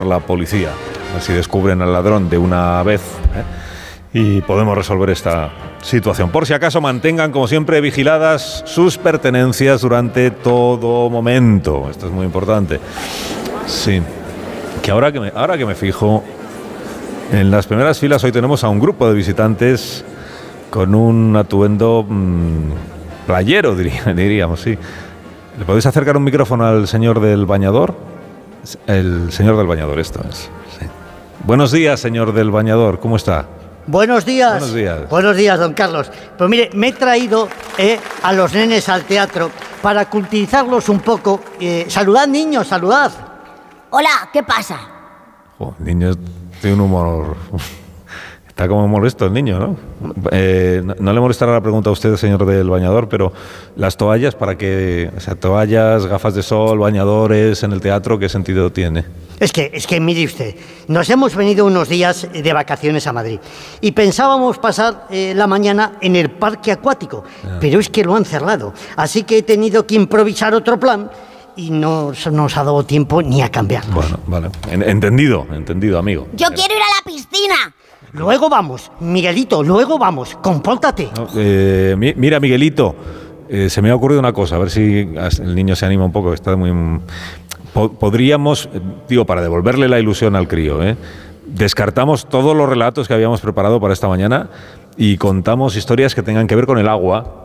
la policía. A ver si descubren al ladrón de una vez, y podemos resolver esta situación. Por si acaso, mantengan, como siempre, vigiladas sus pertenencias durante todo momento. Esto es muy importante. Sí. Que ahora que me fijo, en las primeras filas hoy tenemos a un grupo de visitantes con un atuendo playero, diríamos, sí. ¿Le podéis acercar un micrófono al señor del bañador? El señor del bañador, esto es. Sí. Buenos días, señor del bañador, ¿cómo está? Buenos días. Buenos días. Buenos días, don Carlos. Pues mire, me he traído a los nenes al teatro para cultivizarlos un poco. Saludad, niños, saludad. Hola, ¿qué pasa? El niño tiene un humor... Está como molesto el niño, ¿no? No le molestará la pregunta a usted, señor del bañador, pero las toallas, ¿para qué? O sea, toallas, gafas de sol, bañadores en el teatro, ¿qué sentido tiene? Es que mire usted, nos hemos venido unos días de vacaciones a Madrid y pensábamos pasar la mañana en el parque acuático, pero es que lo han cerrado, así que he tenido que improvisar otro plan y no nos ha dado tiempo ni a cambiarlo. Bueno, vale. Entendido, amigo. Yo quiero ir a la piscina. Luego vamos, Miguelito, luego vamos, compórtate. No, mira, Miguelito, se me ha ocurrido una cosa, a ver si el niño se anima un poco, está muy... Podríamos, digo, para devolverle la ilusión al crío, descartamos todos los relatos que habíamos preparado para esta mañana y contamos historias que tengan que ver con el agua,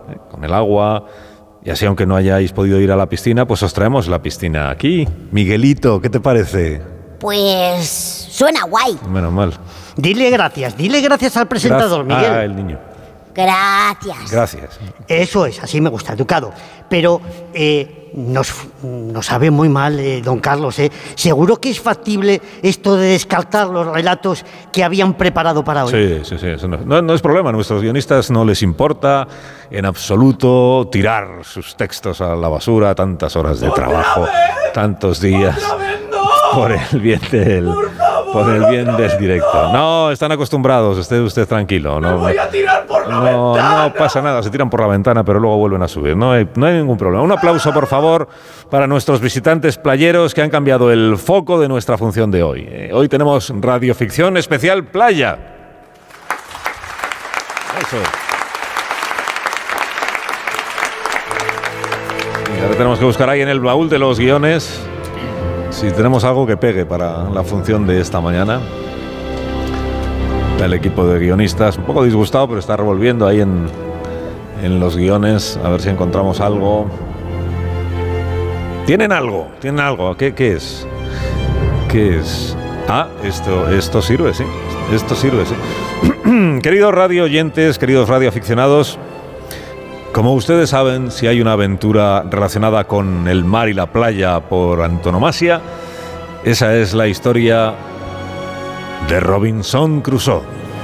y así, aunque no hayáis podido ir a la piscina, pues os traemos la piscina aquí. Miguelito, ¿qué te parece? Pues suena guay. Menos mal. Dile gracias al presentador, Miguel. El niño. Gracias. Eso es, así me gusta, educado. Pero nos sabe muy mal, don Carlos. ¿Seguro que es factible esto de descartar los relatos que habían preparado para hoy? Sí, eso no es problema. A nuestros guionistas no les importa en absoluto tirar sus textos a la basura, tantas horas de trabajo, tantos días, por el bien del directo. No, están acostumbrados, esté usted tranquilo. No voy a tirar por la ventana. No pasa nada, se tiran por la ventana, pero luego vuelven a subir. No hay ningún problema. Un aplauso, por favor, para nuestros visitantes playeros que han cambiado el foco de nuestra función de hoy. Hoy tenemos radioficción especial playa. Eso. Y ahora tenemos que buscar ahí en el baúl de los guiones si tenemos algo que pegue para la función de esta mañana. El equipo de guionistas, un poco disgustado, pero está revolviendo ahí en los guiones, a ver si encontramos algo. ¿Tienen algo? ¿Qué es? ¿Qué es? Ah, esto sirve, sí. Esto sirve, sí. Queridos radio oyentes, queridos radioaficionados, como ustedes saben, si hay una aventura relacionada con el mar y la playa por antonomasia, esa es la historia de Robinson Crusoe.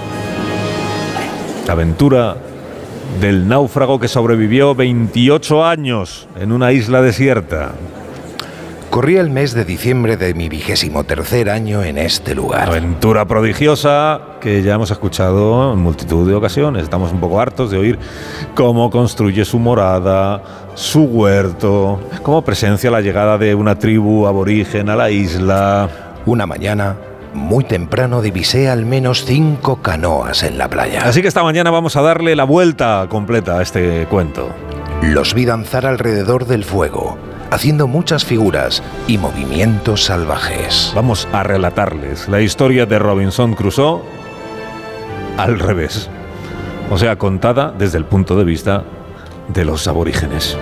La aventura del náufrago que sobrevivió 28 años en una isla desierta. Corría el mes de diciembre de mi 23º año en este lugar. Aventura prodigiosa que ya hemos escuchado en multitud de ocasiones. Estamos un poco hartos de oír cómo construye su morada, su huerto, cómo presencia la llegada de una tribu aborigen a la isla. Una mañana, muy temprano, divisé al menos 5 canoas en la playa. Así que esta mañana vamos a darle la vuelta completa a este cuento. Los vi danzar alrededor del fuego, haciendo muchas figuras y movimientos salvajes. Vamos a relatarles la historia de Robinson Crusoe al revés. O sea, contada desde el punto de vista de los aborígenes.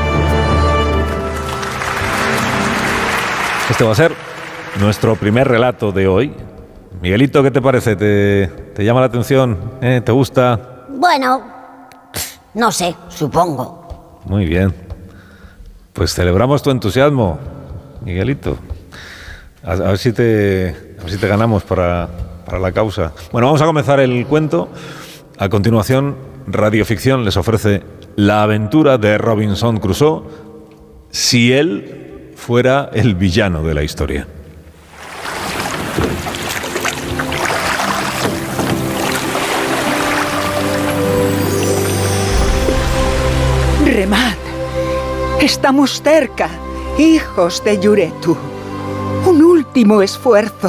Este va a ser nuestro primer relato de hoy. Miguelito, ¿qué te parece? ¿Te llama la atención? ¿Te gusta? Bueno, no sé, supongo. Muy bien. Pues celebramos tu entusiasmo, Miguelito. A ver si te ganamos para la causa. Bueno, vamos a comenzar el cuento. A continuación, Radioficción les ofrece la aventura de Robinson Crusoe si él fuera el villano de la historia. Remad. Estamos cerca, hijos de Yuretu. Un último esfuerzo.